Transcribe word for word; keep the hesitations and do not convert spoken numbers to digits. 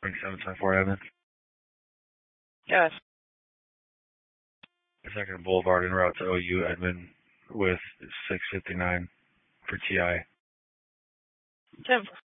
Spring seven twenty-four admin. Yes. Second Boulevard en route to O U admin with six fifty-nine for T I. ten